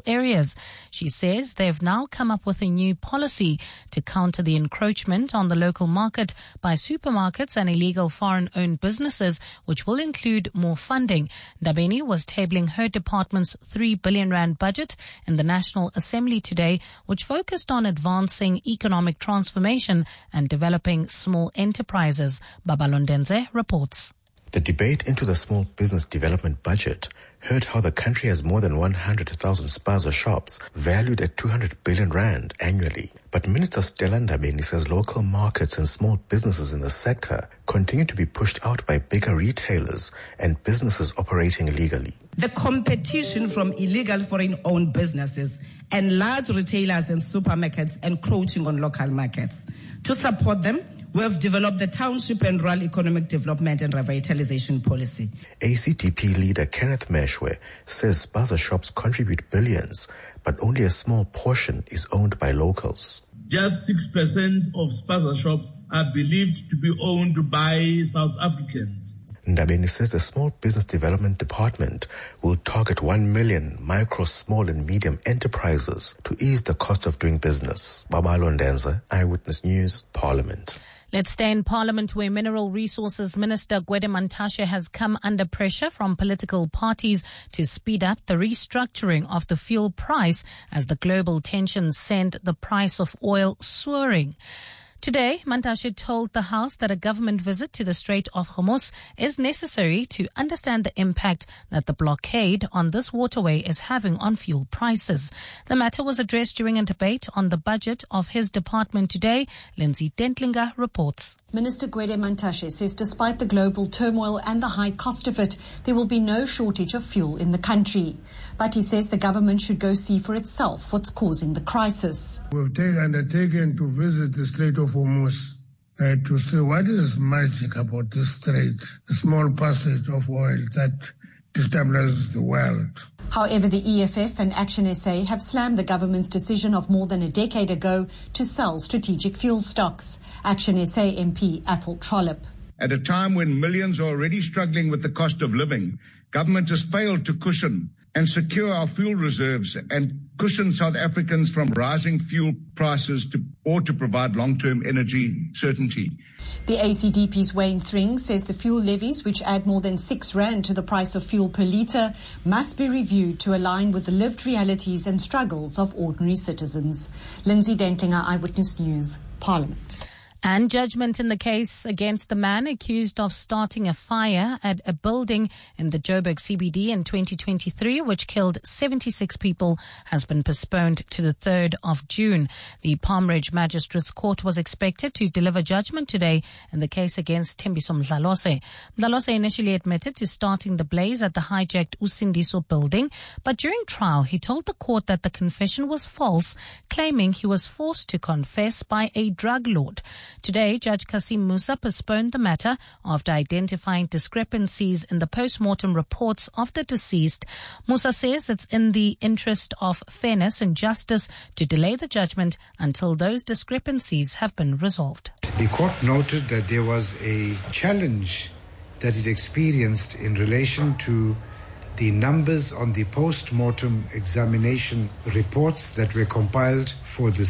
areas. She says they've now come up with a new policy to counter the encroachment on the local market by supermarkets and illegal foreign-owned businesses, which will include more funding. Ndabeni was tabling her department's 3 billion rand budget in the National Assembly today, which focused on advancing economic transformation and developing small enterprises. Babalondenze reports. The debate into the small business development budget heard how the country has more than 100,000 spaza shops valued at 200 billion rand annually. But Minister Stella Ndabeni says local markets and small businesses in the sector continue to be pushed out by bigger retailers and businesses operating illegally. The competition from illegal foreign-owned businesses and large retailers and supermarkets encroaching on local markets. To support them, we have developed the Township and Rural Economic Development and Revitalization Policy. ACDP leader Kenneth Meshwe says spaza shops contribute billions, but only a small portion is owned by locals. Just 6% of spaza shops are believed to be owned by South Africans. Ndabeni says the Small Business Development Department will target 1 million micro, small and medium enterprises to ease the cost of doing business. Babalondenze, Eyewitness News, Parliament. Let's stay in Parliament, where Mineral Resources Minister Gwede Mantashe has come under pressure from political parties to speed up the restructuring of the fuel price as the global tensions send the price of oil soaring. Today, Mantashe told the House that a government visit to the Strait of Hormuz is necessary to understand the impact that the blockade on this waterway is having on fuel prices. The matter was addressed during a debate on the budget of his department today. Lindsay Dentlinger reports. Minister Gwede Mantashe says despite the global turmoil and the high cost of it, there will be no shortage of fuel in the country. But he says the government should go see for itself what's causing the crisis. We've undertaken to visit the Strait of Hormuz to see what is magic about this strait, the small passage of oil that destabilizes the world. However, the EFF and Action SA have slammed the government's decision of more than a decade ago to sell strategic fuel stocks. Action SA MP Athol Trollip. At a time when millions are already struggling with the cost of living, government has failed to cushion and secure our fuel reserves and cushion South Africans from rising fuel prices or to provide long-term energy certainty. The ACDP's Wayne Thring says the fuel levies, which add more than 6 rand to the price of fuel per litre, must be reviewed to align with the lived realities and struggles of ordinary citizens. Lindsay Dentlinger, Eyewitness News, Parliament. And judgment in the case against the man accused of starting a fire at a building in the Joburg CBD in 2023, which killed 76 people, has been postponed to the 3rd of June. The Palm Ridge Magistrates Court was expected to deliver judgment today in the case against Thembiso Mdlalose. Mdlalose initially admitted to starting the blaze at the hijacked Usindiso building, but during trial he told the court that the confession was false, claiming he was forced to confess by a drug lord. Today, Judge Kasim Musa postponed the matter after identifying discrepancies in the post-mortem reports of the deceased. Musa says it's in the interest of fairness and justice to delay the judgment until those discrepancies have been resolved. The court noted that there was a challenge that it experienced in relation to the numbers on the post-mortem examination reports that were compiled for the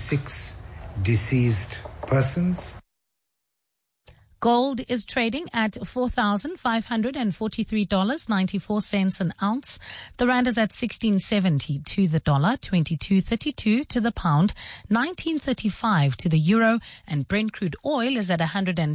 76 deceased persons. Gold is trading at $4,543.94 an ounce. The rand is at 16.70 to the dollar, 22.32 to the pound, 19.35 to the euro, and Brent crude oil is at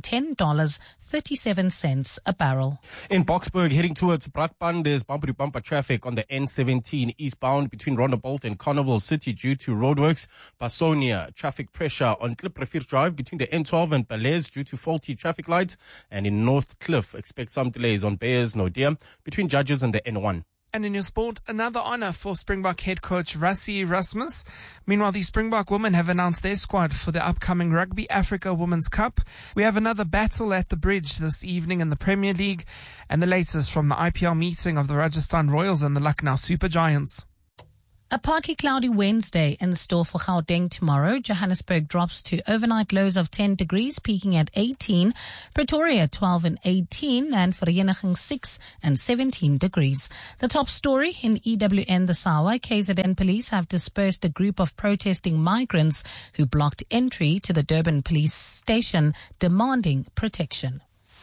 $110.37 a barrel. In Boksburg, heading towards Brakpan, there's bumper-to-bumper traffic on the N17 eastbound between Rondebolt and Carnival City due to roadworks. Basonia, traffic pressure on Kliprefir Drive between the N12 and Balaise due to faulty traffic lights. And in North Cliff, expect some delays on Beyers Naudé between Judges and the N1. And in your sport, another honour for Springbok head coach Rassie Erasmus. Meanwhile, the Springbok women have announced their squad for the upcoming Rugby Africa Women's Cup. We have another battle at the bridge this evening in the Premier League, and the latest from the IPL meeting of the Rajasthan Royals and the Lucknow Super Giants. A partly cloudy Wednesday in store for Gauteng tomorrow. Johannesburg drops to overnight lows of 10 degrees, peaking at 18. Pretoria 12 and 18, and Vereeniging 6 and 17 degrees. The top story in EWN this hour, KZN police have dispersed a group of protesting migrants who blocked entry to the Durban police station, demanding protection.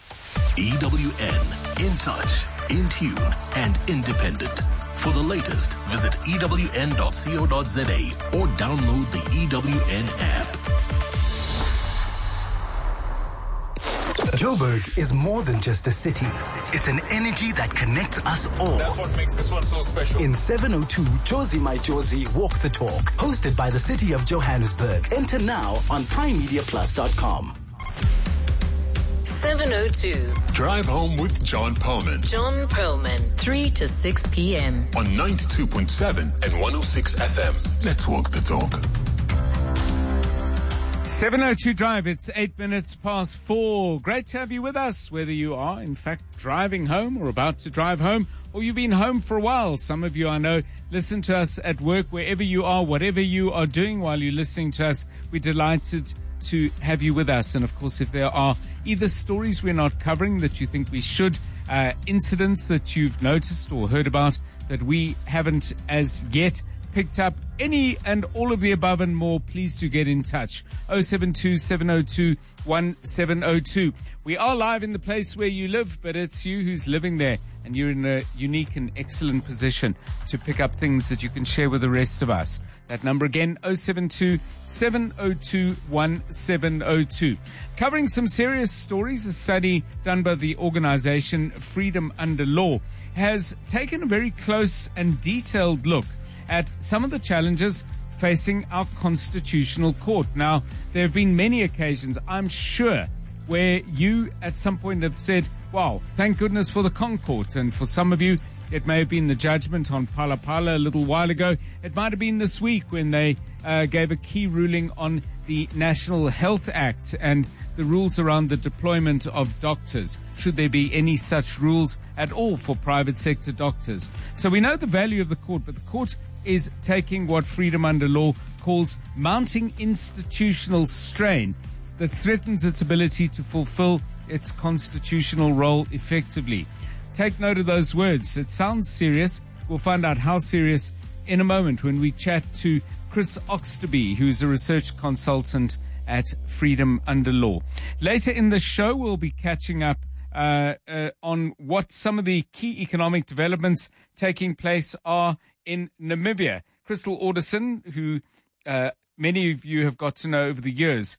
EWN, in touch, in tune, and independent. For the latest, visit ewn.co.za or download the EWN app. Joburg is more than just a city. It's an energy that connects us all. That's what makes this one so special. In 702, Jozi My Jozi Walk the Talk, hosted by the City of Johannesburg. Enter now on primemediaplus.com. 702. Drive home with John Perlman. John Perlman, 3 to 6 p.m. on 92.7 and 106 FM. Let's walk the talk. 702 Drive, it's 8 minutes past 4. Great to have you with us, whether you are, in fact, driving home or about to drive home, or you've been home for a while. Some of you, I know, listen to us at work, wherever you are, whatever you are doing while you're listening to us. We're delighted to have you with us. And of course, if there are either stories we're not covering that you think we should, incidents that you've noticed or heard about that we haven't as yet picked up, any and all of the above and more, please do get in touch. 072 702 1702. We are live in the place where you live, but it's you who's living there, and you're in a unique and excellent position to pick up things that you can share with the rest of us. That number again, 072 702 1702. Covering some serious stories, a study done by the organization Freedom Under Law has taken a very close and detailed look at some of the challenges facing our constitutional court. Now, there have been many occasions, I'm sure, where you at some point have said, wow, thank goodness for the Concourt. And for some of you, it may have been the judgment on Phala Phala a little while ago. It might have been this week when they gave a key ruling on the National Health Act and the rules around the deployment of doctors. Should there be any such rules at all for private sector doctors? So we know the value of the court, but the court is taking what Freedom Under Law calls mounting institutional strain that threatens its ability to fulfill its constitutional role effectively. Take note of those words. It sounds serious. We'll find out how serious in a moment when we chat to Chris Oxtoby, who's a research consultant at Freedom Under Law. Later in the show, we'll be catching up on what some of the key economic developments taking place are in Namibia. Crystal Alderson, who many of you have got to know over the years,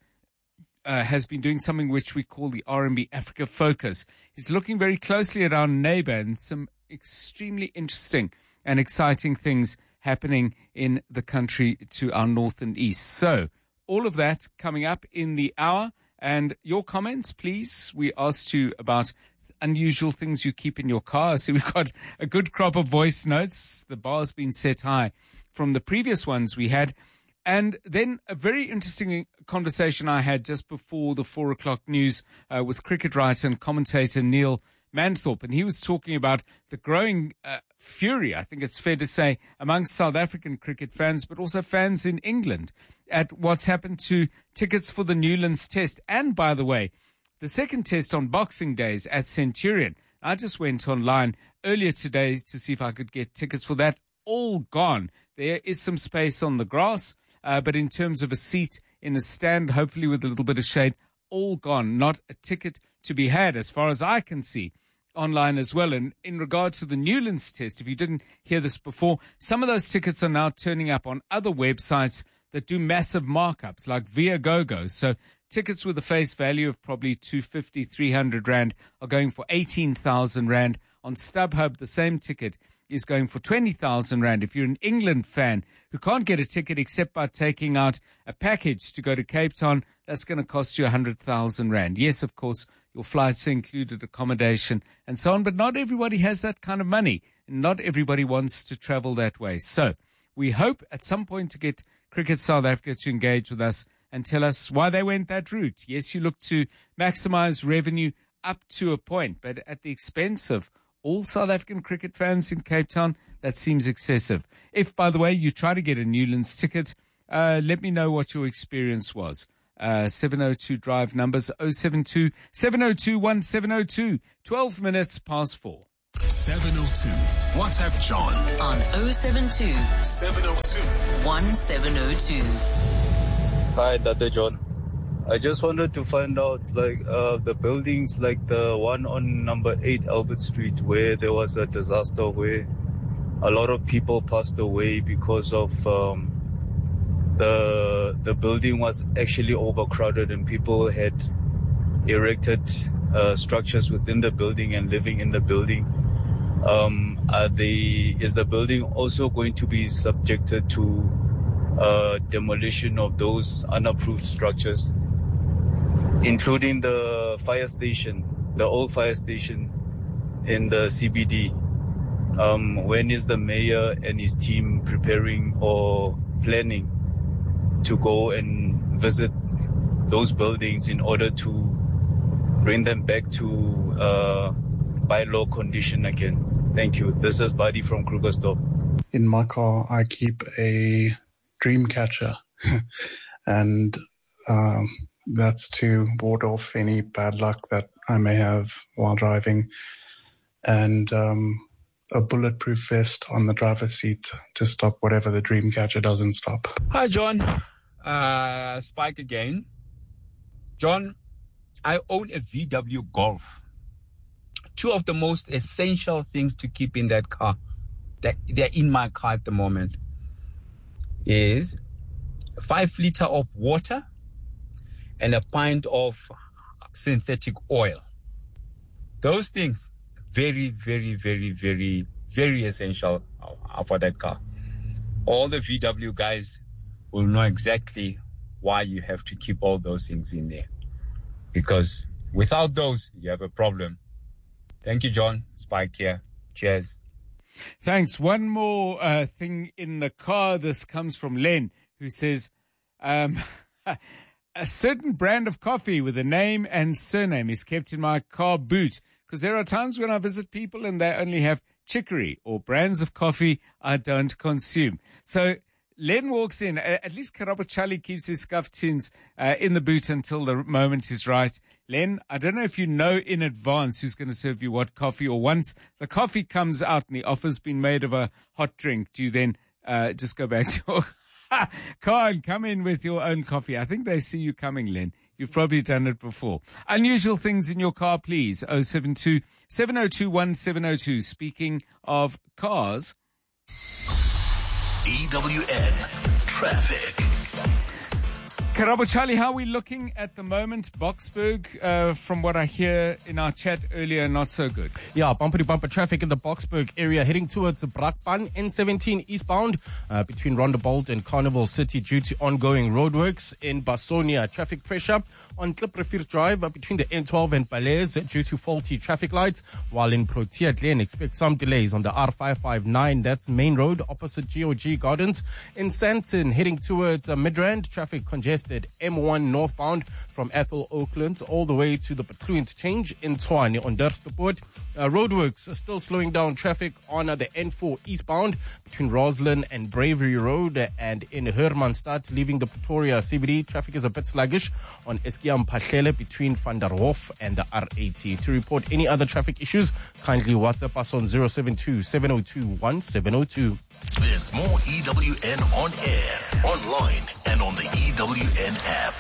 has been doing something which we call the RMB Africa Focus. He's looking very closely at our neighbor and some extremely interesting and exciting things happening in the country to our north and east. So all of that coming up in the hour. And your comments, please. We asked you about unusual things you keep in your car. So we've got a good crop of voice notes. The bar's been set high from the previous ones we had. And then a very interesting conversation I had just before the 4 o'clock news with cricket writer and commentator Neil Manthorpe. And he was talking about the growing fury, I think it's fair to say, amongst South African cricket fans, but also fans in England at what's happened to tickets for the Newlands Test. And by the way, the second test on Boxing Days at Centurion. I just went online earlier today to see if I could get tickets for that. All gone. There is some space on the grass, but in terms of a seat in a stand, hopefully with a little bit of shade, all gone. Not a ticket to be had as far as I can see online as well. And in regard to the Newlands Test, if you didn't hear this before, some of those tickets are now turning up on other websites that do massive markups like Viagogo. So tickets with a face value of probably 250, 300 Rand are going for 18,000 Rand. On StubHub, the same ticket is going for 20,000 Rand. If you're an England fan who can't get a ticket except by taking out a package to go to Cape Town, that's going to cost you 100,000 Rand. Yes, of course, your flights are included, accommodation and so on, but not everybody has that kind of money. And not everybody wants to travel that way. So we hope at some point to get Cricket South Africa to engage with us and tell us why they went that route. Yes, you look to maximize revenue up to a point, but at the expense of all South African cricket fans in Cape Town? That seems excessive. If, by the way, you try to get a Newlands ticket, let me know what your experience was. 702 drive numbers 072 702 1702. 12 minutes past 4. 702. WhatsApp John on 072 702 1702. Hi, Dr. John. I just wanted to find out, the buildings, like the one on number 8 Albert Street, where there was a disaster where a lot of people passed away because of the building was actually overcrowded and people had erected structures within the building and living in the building. Is the building also going to be subjected to demolition of those unapproved structures, including the fire station, the old fire station in the CBD? When is the mayor and his team preparing or planning to go and visit those buildings in order to bring them back to by-law condition again? Thank you. This is Buddy from Krugersdorp. In my car, I keep a dream catcher, and that's to ward off any bad luck that I may have while driving, and a bulletproof vest on the driver's seat to stop whatever the dream catcher doesn't stop. Hi, John. Spike again. John, I own a VW Golf. Two of the most essential things to keep in that car, that they're in my car at the moment, is 5 liters of water and a pint of synthetic oil. Those things, very, very, very, very, very essential for that car. All the VW guys will know exactly why you have to keep all those things in there. Because without those, you have a problem. Thank you, John. Spike here. Cheers. Thanks. One more thing in the car. This comes from Len, who says, a certain brand of coffee with a name and surname is kept in my car boot, because there are times when I visit people and they only have chicory or brands of coffee I don't consume. So Len walks in. At least Karabo Charlie keeps his scuff tins in the boot until the moment is right. Len, I don't know if you know in advance who's going to serve you what coffee, or once the coffee comes out and the offer's been made of a hot drink, do you then just go back to your car and come in with your own coffee? I think they see you coming, Len. You've probably done it before. Unusual things in your car, please. 072 702 1702. Speaking of cars. EWN Traffic. Karabo Charlie, how are we looking at the moment? Boksburg, from what I hear in our chat earlier, not so good. Yeah, bumper-to-bumper traffic in the Boksburg area heading towards Brakpan, N17 eastbound, between Rondebolt and Carnival City due to ongoing roadworks. In Basonia, traffic pressure on Kliprivier Drive between the N12 and Balays due to faulty traffic lights, while in Protea Glen, expect some delays on the R559, that's main road opposite GOG Gardens. In Sandton, heading towards Midrand, traffic congested M1 northbound from Ethel Oakland all the way to the Petru interchange in Tshwane on Durstpoort. Roadworks are still slowing down traffic on the N4 eastbound between Roslyn and Bravery Road, and in Hermanstad leaving the Pretoria CBD, traffic is a bit sluggish on Eskiam Pahlele between Van der Hof and the R80. To report any other traffic issues, kindly WhatsApp us on 072 702 1702. There's more EWN on air, online, and on the EWN app.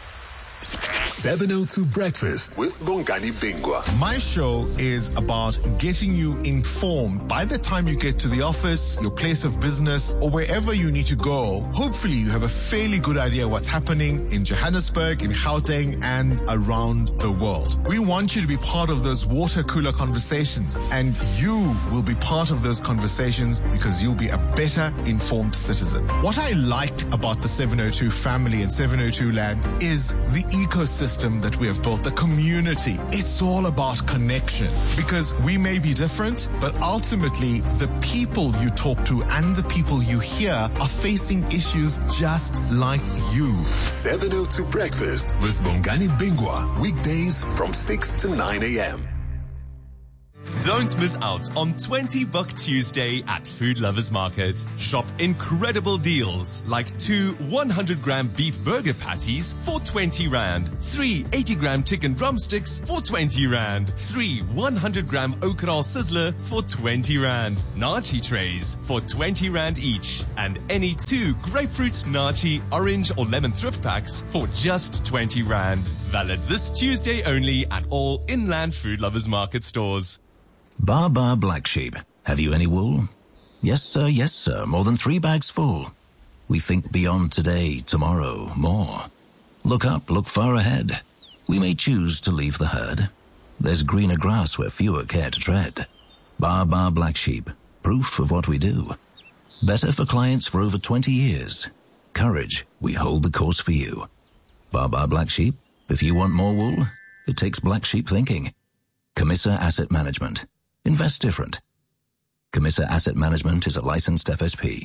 702 Breakfast with Bongani Bingwa. My show is about getting you informed. By the time you get to the office, your place of business, or wherever you need to go, hopefully you have a fairly good idea what's happening in Johannesburg, in Gauteng, and around the world. We want you to be part of those water cooler conversations, and you will be part of those conversations because you'll be a better informed citizen. What I like about the 702 family and 702 land is the ecosystem that we have built, the community. It's all about connection, because we may be different, but ultimately the people you talk to and the people you hear are facing issues just like you. 702 Breakfast with Bongani Bingwa, weekdays from 6 to 9 a.m. Don't miss out on 20 Buck Tuesday at Food Lovers Market. Shop incredible deals like 2 100-gram beef burger patties for 20 Rand, 3 80-gram chicken drumsticks for 20 Rand, 3 100-gram okra sizzler for 20 Rand, nachi trays for 20 Rand each, and any 2 grapefruit, nachi, orange or lemon thrift packs for just 20 Rand. Valid this Tuesday only at all Inland Food Lovers Market stores. Baba Black Sheep. Have you any wool? Yes, sir. Yes, sir. More than 3 bags full. We think beyond today, tomorrow, more. Look up, look far ahead. We may choose to leave the herd. There's greener grass where fewer care to tread. Baba Black Sheep. Proof of what we do. Better for clients for over 20 years. Courage. We hold the course for you. Baba Black Sheep. If you want more wool, it takes black sheep thinking. Camissa Asset Management. Invest different. Camissa Asset Management is a licensed FSP.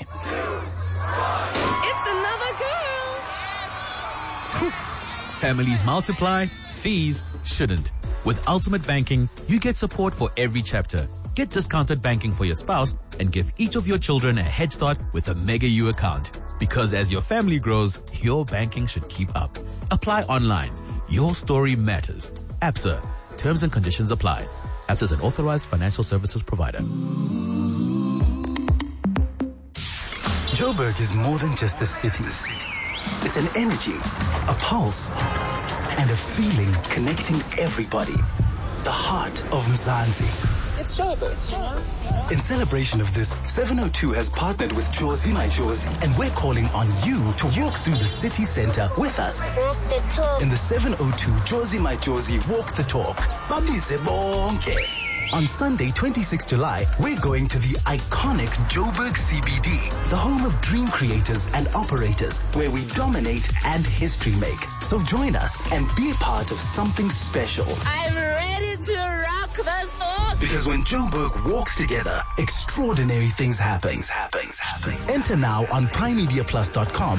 It's another girl. Families multiply, fees shouldn't. With Ultimate Banking, you get support for every chapter. Get discounted banking for your spouse and give each of your children a head start with a Mega U account. Because as your family grows, your banking should keep up. Apply online. Your story matters. ABSA. Terms and conditions apply. ABSA is an authorized financial services provider. Joburg is more than just a city. It's an energy, a pulse, and a feeling connecting everybody. The heart of Mzansi. It's Joburg. In celebration of this, 702 has partnered with Jozi My Jozi, and we're calling on you to walk through the city center with us. Walk the talk. In the 702 Jozi My Jozi Walk the Talk. Babise bonke. On Sunday, 26 July, we're going to the iconic Joburg CBD, the home of dream creators and operators, where we dominate and history make. So join us and be a part of something special. I'm ready to rock this book. Because when Joburg walks together, extraordinary things happen. Enter now on primemediaplus.com